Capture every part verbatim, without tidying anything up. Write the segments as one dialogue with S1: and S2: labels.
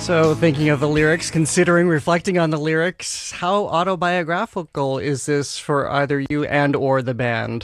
S1: So, thinking of the lyrics, considering reflecting on the lyrics, how autobiographical is this for either you and or the band?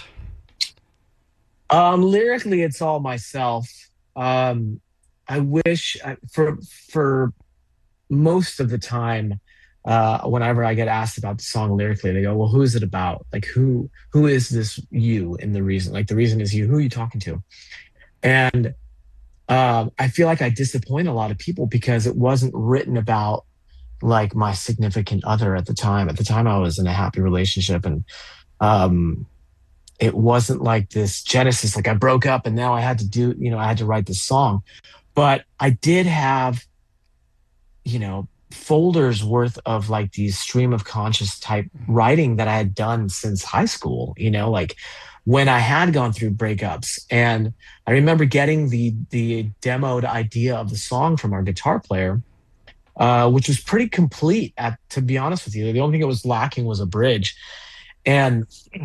S2: Um, lyrically, it's all myself. Um, I wish I, for for most of the time, uh, whenever I get asked about the song lyrically, they go, "Well, who is it about? Like, who who is this you in the reason? Like, the reason is you. Who are you talking to?" And um, I feel like I disappoint a lot of people because it wasn't written about like my significant other at the time. At the time, I was in a happy relationship, and um, it wasn't like this genesis. Like I broke up, and now I had to do, you know, I had to write this song. But I did have, you know, folders worth of like these stream of conscious type writing that I had done since high school, you know, like when I had gone through breakups. And I remember getting the the demoed idea of the song from our guitar player, uh, which was pretty complete at to be honest with you. The only thing it was lacking was a bridge. And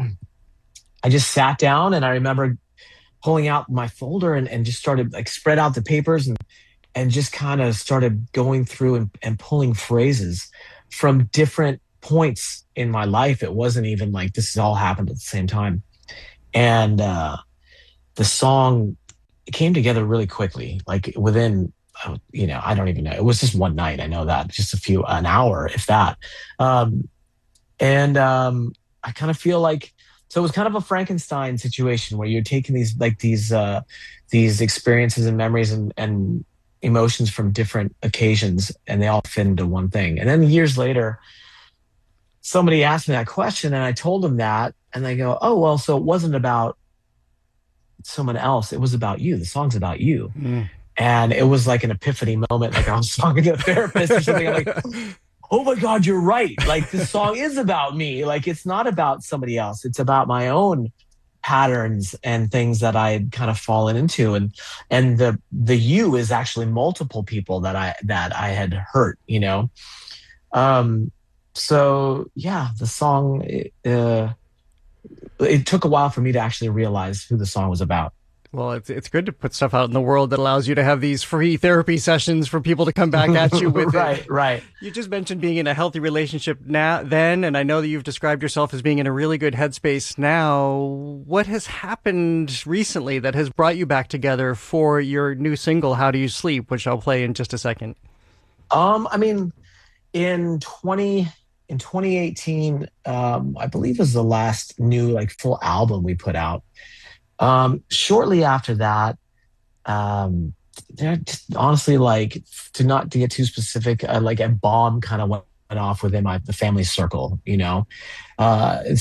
S2: I just sat down and I remember pulling out my folder and, and just started like spread out the papers and and just kind of started going through and, and pulling phrases from different points in my life. It wasn't even like this has all happened at the same time. And uh, the song came together really quickly, like within, uh, you know, I don't even know. It was just one night. I know that just a few, an hour, if that. Um, and um, I kind of feel like, so it was kind of a Frankenstein situation where you're taking these, like these, uh, these experiences and memories and, and emotions from different occasions, and they all fit into one thing. And then years later, somebody asked me that question, and I told them that, and they go, "Oh, well, so it wasn't about someone else; it was about you. The song's about you."
S1: Mm.
S2: And it was like an epiphany moment, like I was talking to a therapist or something. I'm like, "Oh my God, you're right! Like this song is about me. Like it's not about somebody else. It's about my own patterns and things that I had kind of fallen into, and and the the you is actually multiple people that I that I had hurt, you know. Um, so yeah, the song uh, it took a while for me to actually realize who the song was about.
S1: Well, it's it's good to put stuff out in the world that allows you to have these free therapy sessions for people to come back at you with
S2: right,
S1: it.
S2: right.
S1: You just mentioned being in a healthy relationship now, then, and I know that you've described yourself as being in a really good headspace now. What has happened recently that has brought you back together for your new single, "How Do You Sleep," which I'll play in just a second?
S2: Um, I mean, in twenty in twenty eighteen, um, I believe was the last new like full album we put out. Um, shortly after that, um, they're just honestly like to not to get too specific, uh, like a bomb kind of went off within my the family circle, you know. Uh,